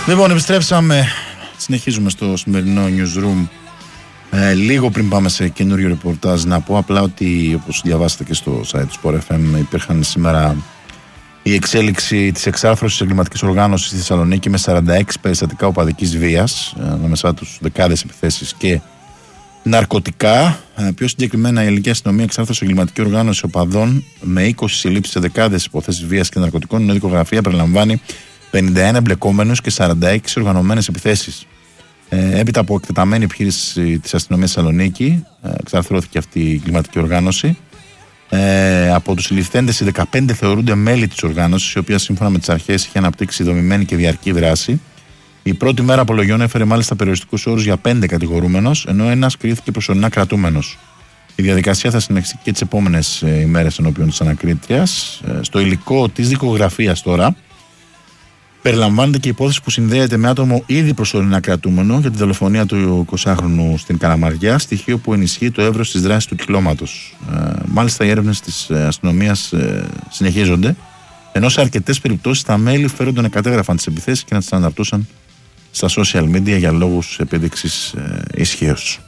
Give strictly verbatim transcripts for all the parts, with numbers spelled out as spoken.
Λοιπόν, επιστρέψαμε. Συνεχίζουμε στο σημερινό newsroom. Ε, λίγο πριν πάμε σε καινούριο ρεπορτάζ, να πω απλά ότι, όπως διαβάσατε και στο site του Sport εφ εμ, υπήρχαν σήμερα η εξέλιξη της εξάρθρωσης της εγκληματικής οργάνωσης στη Θεσσαλονίκη με σαράντα έξι περιστατικά οπαδικής βίας, ανάμεσά τους δεκάδες επιθέσεις και ναρκωτικά. Ε, πιο συγκεκριμένα, η ελληνική αστυνομία εξάρθρωσε εγκληματική οργάνωση οπαδών με είκοσι συλλήψεις σε δεκάδες υποθέσεις βίας και ναρκωτικών, ενώ η δικογραφία περιλαμβάνει πενήντα ένα εμπλεκόμενους και σαράντα έξι οργανωμένες επιθέσεις. Ε, έπειτα από εκτεταμένη επιχείρηση της αστυνομίας Θεσσαλονίκη, ε, εξαρθρώθηκε αυτή η εγκληματική οργάνωση. Ε, από τους συλληφθέντες, οι δεκαπέντε θεωρούνται μέλη της οργάνωσης, η οποία σύμφωνα με τις αρχές είχε αναπτύξει δομημένη και διαρκή δράση. Η πρώτη μέρα απολογιών έφερε μάλιστα περιοριστικούς όρους για πέντε κατηγορούμενους, ενώ ένας κρίθηκε προσωρινά κρατούμενος. Η διαδικασία θα συνεχιστεί και τις επόμενες ε, ημέρες ενώπιον της ανακρίτριας. Ε, στο υλικό της δικογραφίας τώρα περιλαμβάνεται και η υπόθεση που συνδέεται με άτομο ήδη προσωρινά κρατούμενο για τη δολοφονία του εικοσάχρονου στην Καλαμαριά, στοιχείο που ενισχύει το εύρος της δράσης του κυκλώματος. Ε, μάλιστα, οι έρευνες της αστυνομίας ε, συνεχίζονται, ενώ σε αρκετές περιπτώσεις τα μέλη φέρονταν να κατέγραφαν τις επιθέσεις και να τις αναρτούσαν στα social media για λόγους επίδειξης ε, ισχύως.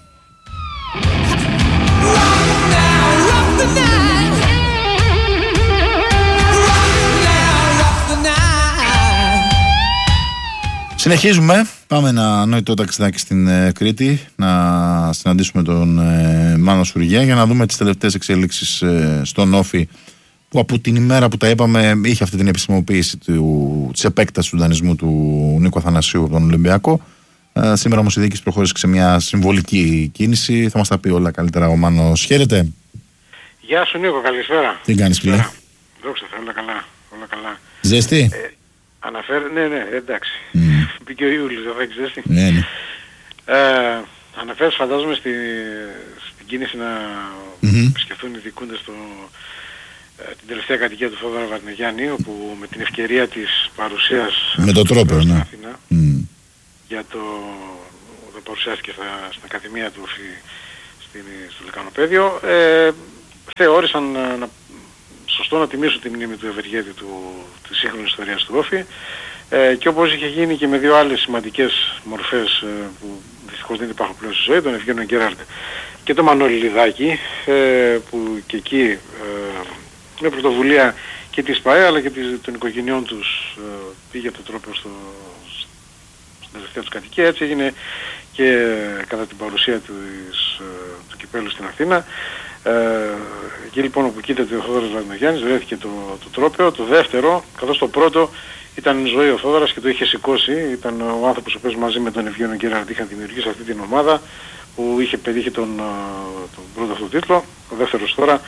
Συνεχίζουμε. Πάμε ένα νοητό ταξιδάκι στην ε, Κρήτη, να συναντήσουμε τον ε, Μάνο Σουριγιά για να δούμε τις τελευταίες εξελίξεις ε, στον Όφη, που από την ημέρα που τα είπαμε είχε αυτή την επισημοποίηση του, της επέκτασης του δανεισμού του Νίκου Αθανασίου από τον Ολυμπιακό. Ε, σήμερα όμως η διοίκηση προχώρησε σε μια συμβολική κίνηση. Θα μας τα πει όλα καλύτερα ο Μάνος. Χαίρετε. Γεια σου Νίκο, καλησπέρα. Τι κάνεις φίλε? Δόξα τω, όλα καλά, όλα καλά. Ζέστη? Ε, αναφέρει, ναι, ναι, εντάξει. Mm. Μπήκε ο Ιούλης, δεν θα έχεις ζέστη. Ναι, ναι. Ε, αναφέρεις φαντάζομαι στη, στην κίνηση να mm-hmm. επισκεφθούν οι διοικούντες στο, ε, την τελευταία κατοικία του Θόδωρα Βαρδινογιάννη, όπου με την ευκαιρία της παρουσίας με το τρόπο, ναι. στην Αθήνα, mm. για το, το παρουσιάστηκε στα, στην Ακαδημία του Όφη στο Λεκανοπαίδιο, ε, θεώρησαν να, να σωστό να τιμήσουν τη μνήμη του ευεργέτη του, της σύγχρονης ιστορίας του Όφη, ε, και όπως είχε γίνει και με δύο άλλες σημαντικές μορφές ε, που δυστυχώς δεν υπάρχουν πλέον στη ζωή, τον Ευγένιο Γκέραρντ και τον Μανώλη Λιδάκη, ε, που και εκεί ε, με πρωτοβουλία και της ΠΑΕ αλλά και της, των οικογενειών τους ε, πήγε το τρόπο στο, στην τελευταία τους κατοικία. Έτσι έγινε και κατά την παρουσία της, ε, του κυπέλου στην Αθήνα. Ε, εκεί λοιπόν όπου κοίταται ο Θόδωρας Βαρδινογιάννης βρέθηκε το, το τρόπαιο. Το δεύτερο, καθώς το πρώτο ήταν η ζωή ο Θόδωρας και το είχε σηκώσει, ήταν ο άνθρωπος ο οποίος μαζί με τον Ευγένιο Γκέραρντ είχαν δημιουργήσει αυτή την ομάδα που είχε πετύχει τον, τον πρώτο αυτό τίτλο, ο δεύτερος τώρα.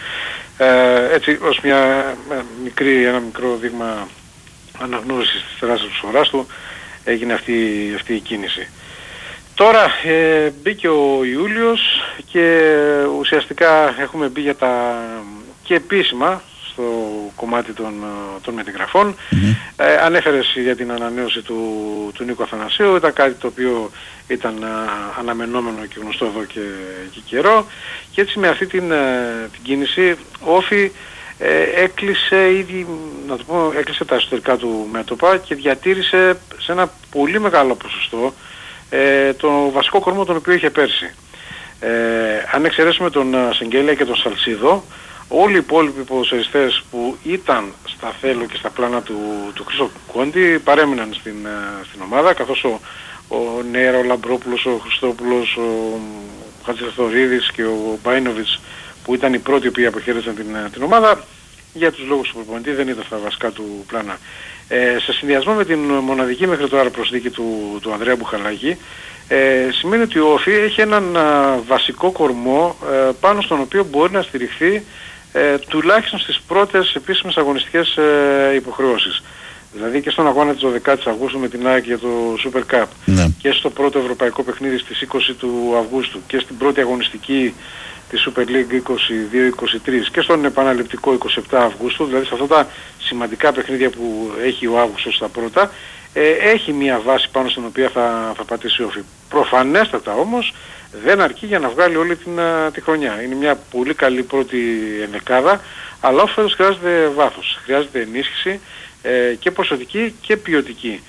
Ε, έτσι ως μια μικρή, ένα μικρό δείγμα αναγνώρισης της τεράστιας προσφοράς του έγινε αυτή, αυτή η κίνηση. Τώρα ε, μπήκε ο Ιούλιος και ουσιαστικά έχουμε μπει για τα και επίσημα στο κομμάτι των, των μεταγραφών. Mm-hmm. Ε, ανέφερες για την ανανέωση του, του Νίκου Αθανασίου, ήταν κάτι το οποίο ήταν α, αναμενόμενο και γνωστό εδώ και, και καιρό, και έτσι με αυτή την, την κίνηση ο Όφη ε, έκλεισε ήδη, να το πω, έκλεισε τα εσωτερικά του μέτωπα και διατήρησε σε ένα πολύ μεγάλο ποσοστό ε, το βασικό κορμό τον οποίο είχε πέρσι. Ε, αν εξαιρέσουμε τον Σεγγέλια και τον Σαλσίδο, όλοι οι υπόλοιποι ποδοσφαιριστές που ήταν στα θέλω και στα πλάνα του, του Χρήστο Κόντι παρέμειναν στην, στην ομάδα, καθώς ο, ο Νέρα, ο Λαμπρόπουλος, ο Χριστόπουλος, ο Χατζηθορίδης και ο Μπάινοβιτς, που ήταν οι πρώτοι που αποχαίρεσαν την, την ομάδα, για τους λόγους του προπονητή δεν ήταν στα βασικά του πλάνα. Ε, σε συνδυασμό με την μοναδική μέχρι τώρα προσθήκη του, του Ανδρέα Μπουχαλάκη, ε, σημαίνει ότι ο Όφη έχει έναν α, βασικό κορμό ε, πάνω στον οποίο μπορεί να στηριχθεί ε, τουλάχιστον στις πρώτες επίσημες αγωνιστικές ε, υποχρεώσεις. Δηλαδή και στον αγώνα της δωδεκάτης Αυγούστου με την ΑΕΚ για το Super Cup, ναι, και στο πρώτο ευρωπαϊκό παιχνίδι στις είκοσι του Αυγούστου και στην πρώτη αγωνιστική της Super League είκοσι δύο είκοσι τρία και στον επαναληπτικό είκοσι επτά Αυγούστου, δηλαδή σε αυτά τα σημαντικά παιχνίδια που έχει ο Αύγουστος στα πρώτα, ε, έχει μια βάση πάνω στην οποία θα, θα πατήσει ο Όφη. Προφανέστατα όμως δεν αρκεί για να βγάλει όλη την, α, τη χρονιά. Είναι μια πολύ καλή πρώτη ενδεκάδα, αλλά όφελος χρειάζεται βάθος, χρειάζεται ενίσχυση ε, και ποσοτική και ποιοτική.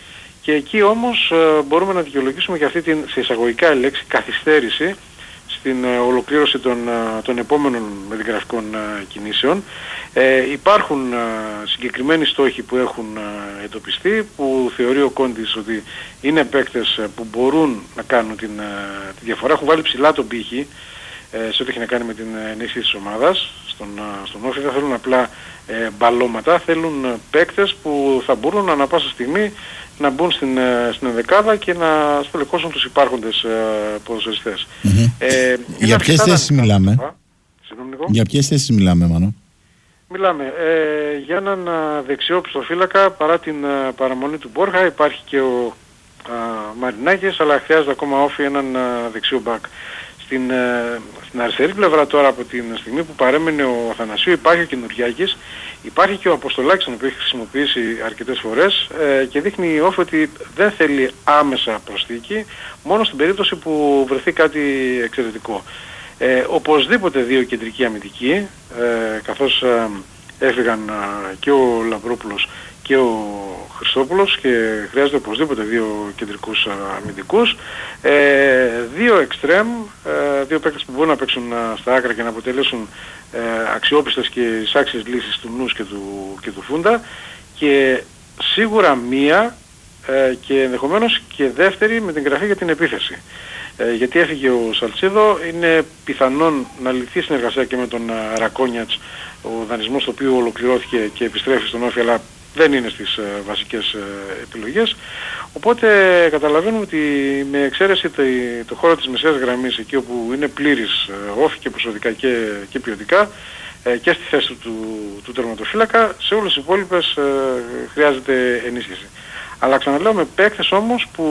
Και εκεί όμως ε, μπορούμε να δικαιολογήσουμε και αυτή την, σε εισαγωγικά λέξη, καθυστέρηση στην ε, ολοκλήρωση των, ε, των επόμενων μεταγραφικών ε, κινήσεων. Ε, υπάρχουν ε, συγκεκριμένοι στόχοι που έχουν ε, εντοπιστεί, που θεωρεί ο Κόντις ότι είναι παίκτες ε, που μπορούν να κάνουν την, ε, τη διαφορά. Έχουν βάλει ψηλά τον πύχη ε, σε ό,τι έχει να κάνει με την ενίσχυση της ομάδας. Στον, ε, στον Όφη δεν θέλουν απλά ε, μπαλώματα, θέλουν ε, παίκτες που θα μπορούν ανά πάσα στιγμή να μπουν στην, στην ενδεκάδα και να στελεχώσουν τους υπάρχοντες ε, ποδοσφαιριστές. Mm-hmm. Ε, για ποιες θέσεις μιλάμε? Για ποιες θέσεις μιλάμε, Μάνο? Μιλάμε ε, για έναν δεξιό πιστοφύλακα. Παρά την α, παραμονή του Μπόρχα υπάρχει και ο α, Μαρινάκης, αλλά χρειάζεται ακόμα Όφη έναν α, δεξιό μπακ. Στην, ε, στην αριστερή πλευρά τώρα, από την στιγμή που παρέμενε ο Αθανασίου, υπάρχει ο Κινουριάκης, υπάρχει και ο Αποστολάκης, τον οποίο έχει χρησιμοποιήσει αρκετές φορές ε, και δείχνει Όφη ότι δεν θέλει άμεσα προσθήκη, μόνο στην περίπτωση που βρεθεί κάτι εξαιρετικό. Ε, οπωσδήποτε δύο κεντρικοί αμυντικοί, ε, καθώς ε, έφυγαν ε, και ο Λαμπρόπουλος και ο Χριστόπουλος και χρειάζεται οπωσδήποτε δύο κεντρικούς αμυντικούς, ε, δύο εξτρέμ, ε, δύο παίκτες που μπορούν να παίξουν στα άκρα και να αποτελέσουν ε, αξιόπιστες και εισάξιες λύσεις του Νους και του, και του Φούντα, και σίγουρα μία ε, και ενδεχομένως και δεύτερη με την γραφή για την επίθεση. Ε, γιατί έφυγε ο Σαλτσίδο, είναι πιθανόν να λυθεί συνεργασία και με τον uh, Ρακόνιατς, ο δανεισμός το οποίο ολοκληρώθηκε και επιστρέφει στον Όφη, αλλά δεν είναι στις uh, βασικές uh, επιλογές. Οπότε καταλαβαίνουμε ότι με εξαίρεση το, το χώρο της μεσαίας γραμμής, εκεί όπου είναι πλήρης uh, Όφη και προσωπικά και, και ποιοτικά, uh, και στη θέση του, του, του τερματοφύλακα, σε όλες τις υπόλοιπες uh, χρειάζεται ενίσχυση. Αλλά ξαναλέω, με παίκτες όμως που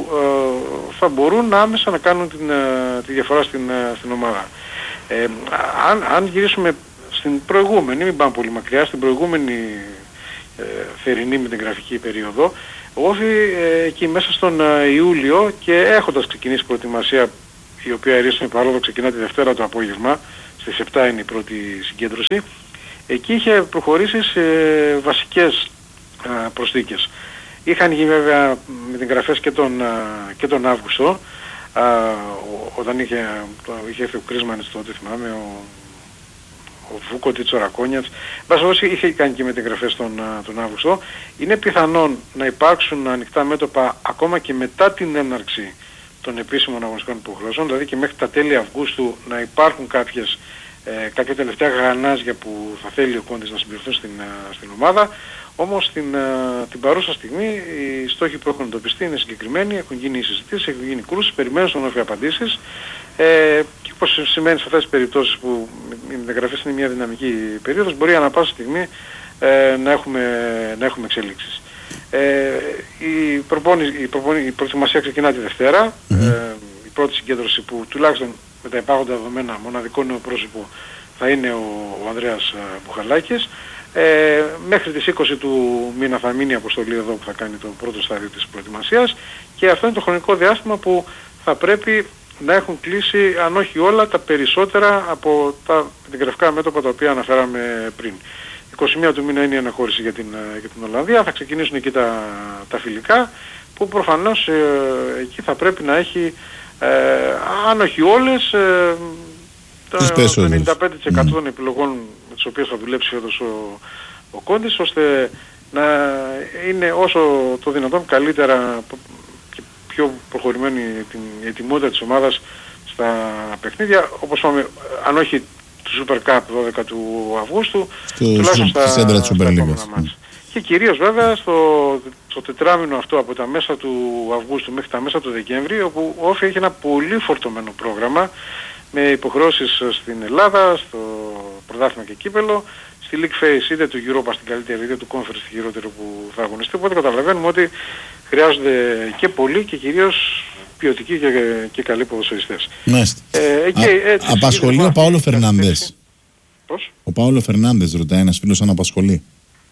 ε, θα μπορούν άμεσα να κάνουν την, ε, τη διαφορά στην, ε, στην ομάδα. Ε, αν, αν γυρίσουμε στην προηγούμενη, μην πάμε πολύ μακριά, στην προηγούμενη ε, θερινή με την γραφική περίοδο, ο Όφη ε, εκεί μέσα στον ε, Ιούλιο, και έχοντας ξεκινήσει προετοιμασία, η οποία ερίστον παρόλο ξεκινά τη Δευτέρα το απόγευμα, στις επτά είναι η πρώτη συγκέντρωση, εκεί είχε προχωρήσει σε βασικές ε, προσθήκες. Είχαν γίνει βέβαια με την γραφές και τον, και τον Αύγουστο, α, όταν είχε, είχε έρθει ο Κρίσμανης τότε, θυμάμαι, ο, ο Βούκοτιτς, ο Ρακόνιατς, βασικά είχε κάνει και με την γραφές τον, τον Αύγουστο. Είναι πιθανόν να υπάρξουν ανοιχτά μέτωπα ακόμα και μετά την έναρξη των επίσημων αγωνιστικών υποχρεώσεων, δηλαδή και μέχρι τα τέλη Αυγούστου να υπάρχουν κάποιες, ε, κάποια τελευταία γρανάζια που θα θέλει ο Κόντις να συμπληρωθούν στην, στην ομάδα. Όμως την, την παρούσα στιγμή οι στόχοι που έχουν εντοπιστεί είναι συγκεκριμένοι, έχουν γίνει οι συζητήσεις, έχουν γίνει κρούσεις, περιμένουν στον Όφη απαντήσεις, ε, και όπως σημαίνει σε αυτές τις περιπτώσεις που η μεταγραφή είναι μια δυναμική περίοδος, μπορεί ανά πάσα στιγμή ε, να, έχουμε, να έχουμε εξελίξεις. Ε, η, προπόνη, η, προπόνη, η προετοιμασία ξεκινά τη Δευτέρα, mm-hmm. ε, η πρώτη συγκέντρωση που τουλάχιστον με τα υπάρχοντα δεδομένα μοναδικό νέο πρόσωπο θα είναι ο, ο Ανδρέας Μπουχαλάκης. Ε, μέχρι τις είκοσι του μήνα θα μείνει η αποστολή εδώ που θα κάνει το πρώτο στάδιο της προετοιμασίας, και αυτό είναι το χρονικό διάστημα που θα πρέπει να έχουν κλείσει, αν όχι όλα, τα περισσότερα από τα γραφικά μέτωπα τα οποία αναφέραμε πριν. είκοσι μία του μήνα είναι η αναχώρηση για την, για την Ολλανδία, θα ξεκινήσουν εκεί τα, τα φιλικά, που προφανώς ε, εκεί θα πρέπει να έχει, ε, αν όχι όλες, ε, το ενενήντα πέντε τοις εκατό mm. των επιλογών με τις οποίες θα δουλέψει φέτος ο, ο Κόντις, ώστε να είναι όσο το δυνατόν καλύτερα και πιο προχωρημένη την ετοιμότητα της ομάδας στα παιχνίδια, όπως είπαμε, αν όχι του Super Cup δώδεκα του Αυγούστου, στο, τουλάχιστον στα, στα επόμενα μάτς. Και κυρίως βέβαια στο, στο τετράμινο αυτό από τα μέσα του Αυγούστου μέχρι τα μέσα του Δεκέμβρη, όπου ο Όφη έχει ένα πολύ φορτωμένο πρόγραμμα, με υποχρεώσεις στην Ελλάδα, στο πρωτάθλημα και κύπελο, στη League Phase είτε του Europa στην καλύτερη είτε του Conference στη χειρότερο που θα αγωνιστεί. Οπότε καταλαβαίνουμε ότι χρειάζονται και πολλοί και κυρίως ποιοτικοί και, και καλοί ποδοσφαιριστές. Ε, απασχολεί ο Παόλο Φερνάνδες. Πώς? Ο Παόλο Φερνάνδες ρωτάει ένας φίλος αν απασχολεί.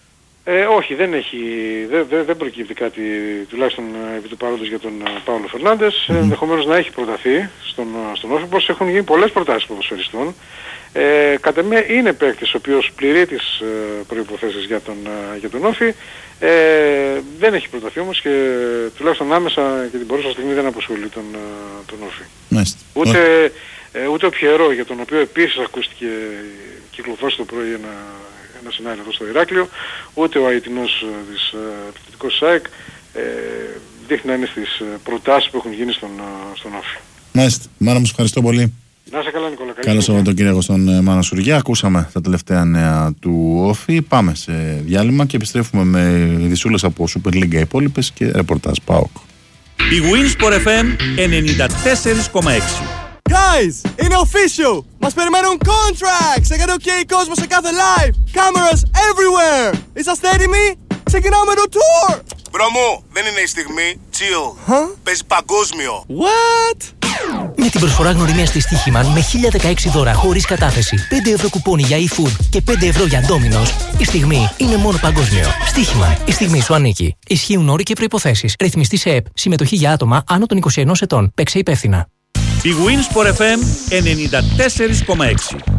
Ε, όχι, δεν έχει, δεν, δεν, δεν προκύπτει κάτι, τουλάχιστον επί του παρόντος για τον Πάολο Φερνάντες. Mm-hmm. Ενδεχομένως να έχει προταθεί στον, στον Όφη, πως έχουν γίνει πολλές προτάσεις ποδοσφαιριστών. Ε, κατ' εμέ είναι παίκτης ο οποίος πληρεί τις ε, προϋποθέσεις για τον, ε, για τον Όφη. Ε, δεν έχει προταθεί όμως και τουλάχιστον άμεσα και την παρούσα στιγμή δεν αποσχολεί τον, ε, τον Όφη. Μάλιστα. Ούτε, ε, ούτε ο Πιερό, για τον οποίο επίσης ακούστηκε, κυκλοφόρησε το πρωί ένα, ένα σενάριο εδώ στο Ηράκλειο, ούτε ο Αιτινός της ε, επιθετικός ΣΑΕΚ ε, δείχνει να είναι στις προτάσεις που έχουν γίνει στον, στον Όφη. Μάλιστα. Μάνα μου, ευχαριστώ πολύ. Να είσαι καλά, Νικόλα. Καλό Σαββατοκύριακο στον Μάνο Σουριά. Ακούσαμε τα τελευταία νέα του Όφη. Πάμε σε διάλειμμα και επιστρέφουμε με ειδισούλες από Super League υπόλοιπες και ρεπορτάζ ΠΑΟΚ. Η Winsport εφ εμ ενενήντα τέσσερα κόμμα έξι. Guys, είναι official! Μας περιμένουν contracts! Έκανε ok κόσμο σε κάθε live! Cameras everywhere! Είσαστε έτοιμοι? Ξεκινάμε το tour! Μπρο μου, δεν είναι η στιγμή. Chill. Huh? Παίζει παγκόσμιο. What? Με την προσφορά γνωριμίας της Στοίχημαν με χίλια δεκαέξι δώρα χωρίς κατάθεση, πέντε ευρώ κουπόνι για e-food και πέντε ευρώ για Domino's, η στιγμή είναι μόνο παγκόσμιο. Στοίχημαν, η στιγμή σου ανήκει. Ισχύουν όροι και προϋποθέσεις. Ρυθμιστή σε ΕΠ. Συμμετοχή για άτομα άνω των είκοσι ενός ετών. Παίξε υπεύθυνα. Η Winsport εφ εμ ενενήντα τέσσερα κόμμα έξι.